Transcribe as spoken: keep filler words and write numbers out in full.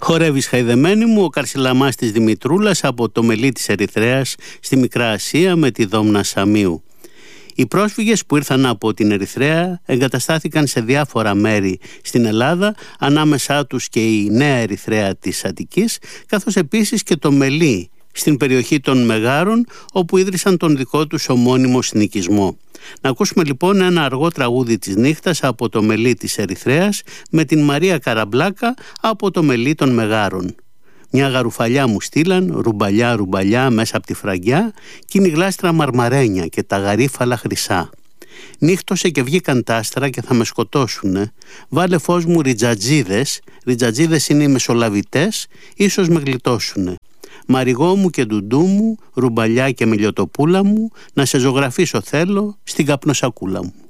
Χορεύεις χαϊδεμένη μου, ο Καρσιλαμάς της Δημητρούλας από το μελί της Ερυθρέας στη Μικρά Ασία με τη Δόμνα Σαμίου. Οι πρόσφυγες που ήρθαν από την Ερυθρέα εγκαταστάθηκαν σε διάφορα μέρη στην Ελλάδα, ανάμεσά τους και η Νέα Ερυθρέα της Αττικής, καθώς επίσης και το μελί στην περιοχή των Μεγάρων, όπου ίδρυσαν τον δικό τους ομώνυμο συνοικισμό. Να ακούσουμε λοιπόν ένα αργό τραγούδι της νύχτας από το μελί της Ερυθρέας με την Μαρία Καραμπλάκα από το μελί των Μεγάρων. Μια γαρουφαλιά μου στείλαν, ρουμπαλιά ρουμπαλιά μέσα από τη φραγκιά, κι είναι η γλάστρα μαρμαρένια και τα γαρίφαλα χρυσά. Νύχτωσε και βγήκαν τα άστρα και θα με σκοτώσουνε. Βάλε φως μου ριτζατζίδες, ριτζατζίδες είναι οι μεσολαβητές, ίσως με γλιτώσουνε. Μαριγό μου και ντουντού μου, ρουμπαλιά και μελιοτοπούλα μου, να σε ζωγραφίσω θέλω στην καπνοσακούλα μου.